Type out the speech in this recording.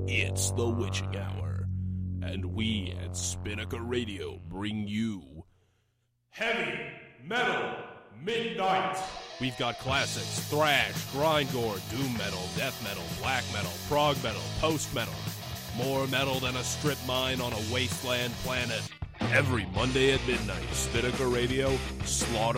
It's the witching hour, and we at Spinnaker Radio bring you Heavy Metal Midnight. We've got classics, thrash, grindcore, doom metal, death metal, black metal, prog metal, post metal. More metal than a strip mine on a wasteland planet. Every Monday at midnight, Spinnaker Radio, Slaughter